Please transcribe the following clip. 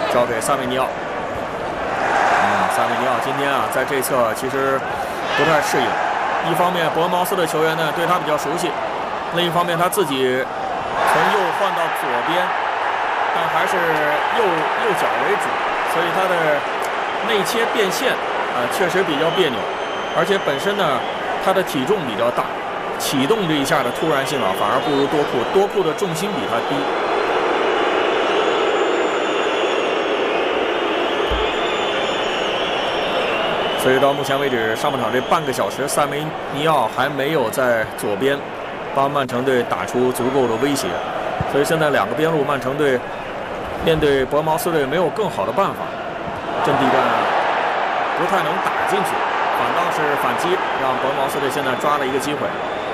交给萨梅尼奥。萨梅尼奥今天啊，在这侧其实不太适应。一方面，伯恩茅斯的球员呢对他比较熟悉；另一方面，他自己从右换到左边，但还是右脚为主，所以他的内切变线确实比较别扭。而且本身呢，他的体重比较大，启动这一下的突然性啊，反而不如多库。多库的重心比他低。所以到目前为止，上半场这半个小时，萨梅尼奥还没有在左边帮曼城队打出足够的威胁。所以现在两个边路，曼城队面对伯恩茅斯队没有更好的办法，阵地战不太能打进去，反倒是反击让伯恩茅斯队现在抓了一个机会。